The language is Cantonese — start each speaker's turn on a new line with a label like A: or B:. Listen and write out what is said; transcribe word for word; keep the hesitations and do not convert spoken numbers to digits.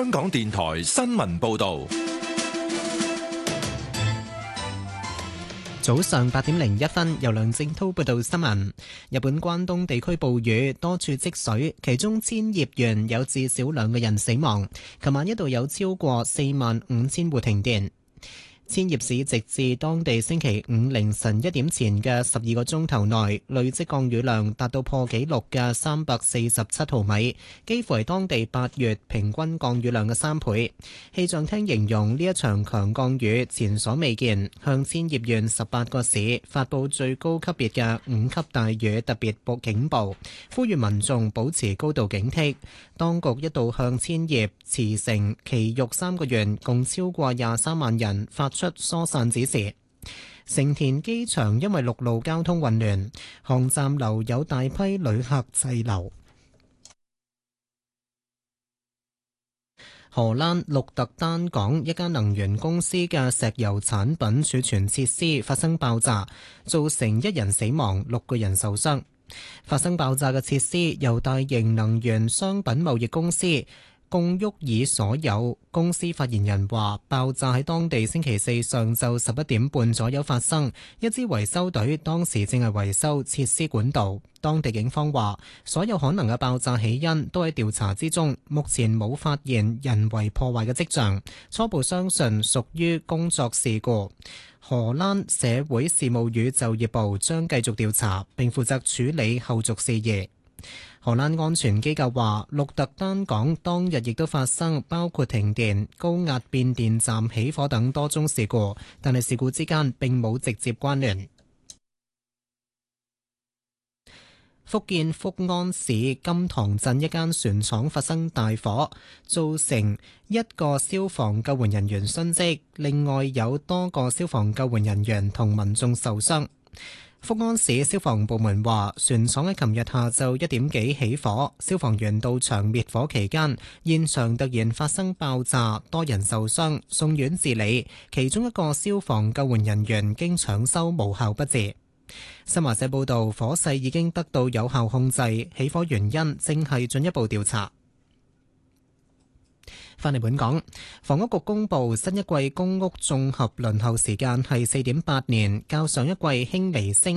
A: 香港電台新聞報道。
B: 早上八點零一分，由梁正滔報道新聞。日本關東地區暴雨，多處積水，其中千葉縣有至少兩個人死亡。琴晚一度有超過四萬五千戶停電。千葉市直至當地星期五凌晨一點前嘅十二個鐘頭內，累積降雨量達到破紀錄嘅三百四十七毫米，幾乎係當地八月平均降雨量嘅三倍。氣象廳形容呢一場強降雨前所未見，向千葉縣十八個市發佈最高級別嘅五級大雨特別報警報，呼籲民眾保持高度警惕。當局一度向千葉、茨城、埼玉三個縣共超過廿三萬人發出疏散指示。成田機場因為陸路交通混亂，航站樓有大批旅客滯留。荷蘭鹿特丹港一間能源公司嘅石油產品儲存設施發生爆炸，造成一人死亡，六個人受傷。發生爆炸嘅設施由大型能源商品貿易公司共沃爾所有。公司發言人話，爆炸喺當地星期四上晝十一點半左右發生，一支維修隊當時正係維修設施管道。當地警方話，所有可能嘅爆炸起因都喺調查之中，目前冇發現人為破壞嘅跡象，初步相信屬於工作事故。荷蘭社會事務與就業部將繼續調查並負責處理後續事宜。荷蘭安全機構話，鹿特丹港當日亦都發生包括停電、高壓變電站起火等多宗事故，但係事故之間並冇直接關聯。福建福安市金塘鎮一間船廠發生大火，造成一個消防救援人員殉職，另外有多個消防救援人員同民眾受傷。福安市消防部門話，船廠喺琴日下晝一點幾起火，消防員到場滅火期間，現場突然發生爆炸，多人受傷，送院治理，其中一個消防救援人員經搶修無效不治。新華社報道，火勢已經得到有效控制，起火原因正係進一步調查。返嚟本港，房屋局公布新一季公屋綜合輪候時間係四點八年，較上一季輕微升。